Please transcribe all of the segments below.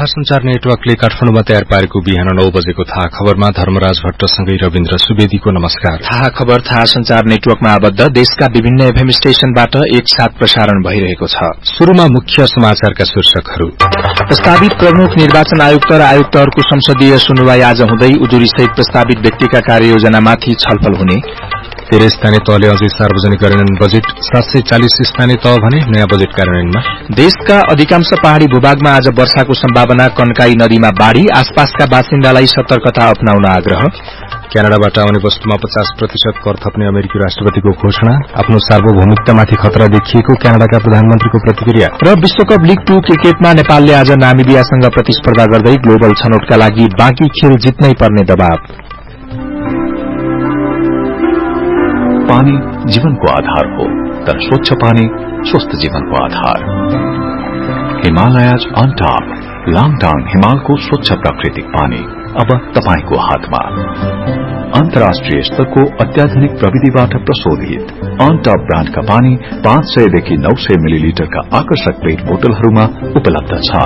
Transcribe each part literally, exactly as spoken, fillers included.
थाहा संचार नेटवर्कले काठमाडौँमा तयार पारेको बिहान नौ बजेको थाहा खबरमा धर्मराज भट्टसँगै रविन्द्र सुवेदीको नमस्कार। थाहा खबर थाहा संचार नेटवर्कमा आबद्ध देशका विभिन्न एफएम स्टेशनबाट एकसाथ प्रसारण भइरहेको छ। शुरूमा मुख्य समाचारका शीर्षकहरू। प्रस्तावित प्रमुख निर्वाचन आयुक्त र आयुक्तहरूको संसदीय सुनवाई आज हुँदै उजुरीसहित प्रस्तावित व्यक्तिका कार्ययोजनामाथि छलफल हुने। तेह्र स्थानीय तहले अझै सार्वजनिक गरेनन् बजेट। सात सय चालिस स्थानीय तह भने नयाँ बजेट कार्यान्वयनमा। देशका अधिकांश पहाड़ी भूभागमा आज वर्षाको सम्भावना। कन्काई नदीमा बाढ़ी, आसपासका बासिन्दालाई सतर्कता अपनाउन आग्रह। क्यानाडाबाट आउने वस्तुमा पचास प्रतिशत कर थप्ने अमेरिकी राष्ट्रपतिको घोषणा। आफ्नो सार्वभौमिकतामाथि खतरा देखिएको क्यानाडाका प्रधानमन्त्रीको प्रतिक्रिया। र विश्वकप लीग टू क्रिकेटमा नेपालले आज नामिबियासँग प्रतिस्पर्धा गर्दै ग्लोबल छनौटका लागि बाँकी खेल जित्नै पर्ने दबाव। पानी जीवनको आधार हो, तर स्वच्छ पानी स्वस्थ जीवनको आधार। हिमालयज अन टप, लाङटाङ हिमालको स्वच्छ प्राकृतिक पानी अब तपाईको हातमा। अन्तर्राष्ट्रिय स्तरको अत्याधुनिक प्रविधिबाट प्रशोधित अन टप ब्रान्डका पानी पाँच सय देखि नौ सय मिलिलिटरका आकर्षक पेट बोतलहरूमा उपलब्ध छ।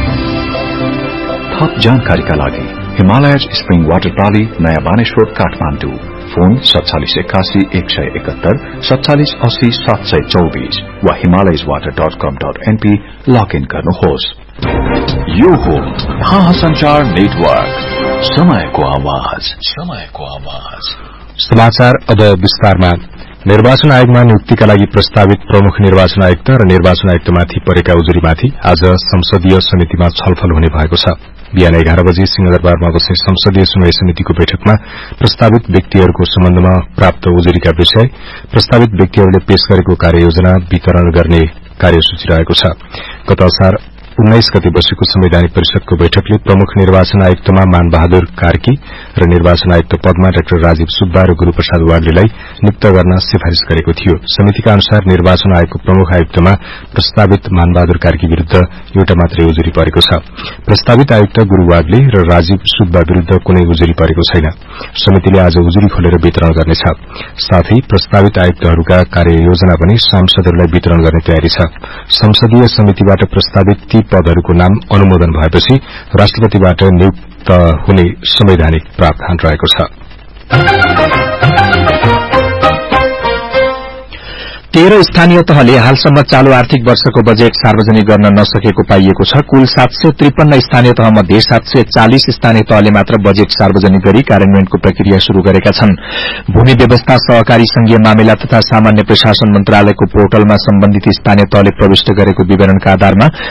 थप जानकारीका लागि हिमालयज स्प्रिङ वाटर प्रणाली, नयाँ बानेश्वर, काठमाडौँ। फोन सत्तालिस एकासी एक सय एकहत्तर सत्तालिस अस्सी सात सय चौबीस वा हिमालयज वाटर डट कम डट एनपी लगइन गर्नुहोस्। यो हो थाहा संचार नेटवर्क, समयको आवाज, समयको आवाज। समाचार अब विस्तारमा। निर्वाचन आयोगमा नियुक्तिका लागि प्रस्तावित प्रमुख निर्वाचन आयुक्त र निर्वाचन आयुक्तमाथि परेका उजुरीमाथि आज संसदीय समितिमा छलफल हुने भएको छ। बिहान एघार बजे सिंहदरबारमा बस्ने संसदीय सुनवाई समितिको बैठकमा प्रस्तावित व्यक्तिहरूको सम्बन्धमा प्राप्त उजुरीका विषय, प्रस्तावित व्यक्तिहरूले पेश गरेको कार्ययोजना वितरण गर्ने कार्यसूची रहेको छ। गत असार उन्नाइस गते बसेको संवैधानिक परिषदको बैठकले प्रमुख निर्वाचन आयुक्तमा मानबहादुर कार्की र निर्वाचन आयुक्त पदमा डाक्टर राजीव सुब्बा र गुरूप्रसाद वाग्लेलाई नियुक्त गर्न सिफारिश गरेको थियो। समितिका अनुसार निर्वाचन आयोगको प्रमुख आयुक्तमा प्रस्तावित मानबहादुर कार्की विरूद्ध एउटा मात्रै उजुरी परेको छ। प्रस्तावित आयुक्त गुरू वाग्ले र राजीव सुब्बा विरूद्ध कुनै उजुरी परेको छैन। समितिले आज उजुरी खोलेर वितरण गर्नेछ। साथै प्रस्तावित आयुक्तहरूका कार्ययोजना पनि सांसदहरूलाई वितरण गर्ने तयारी छ। संसदीय समितिबाट प्रस्तावित ती पदहरूको नाम अनुमोदन भएपछि राष्ट्रपतिबाट नियुक्त हुने संवैधानिक प्रावधान रहेको छ। तेह्र स्थानीय तहले हालसम्म चालू आर्थिक वर्षको बजेट सार्वजनिक गर्न नसकेको पाइएको छ। कुल सात सय त्रिपन्न स्थानीय तह मध्ये सात सय चालिस स्थानीय तहले मात्र बजेट सार्वजनिक गरी कार्यान्वयनको प्रक्रिया शुरू गरेका छन्। भूमि व्यवस्था, सहकारी संघीय मामिला तथा सामान्य प्रशासन मन्त्रालयको पोर्टलमा सम्बन्धित स्थानीय तहले प्रविष्ट गरेको विवरणका आधारमा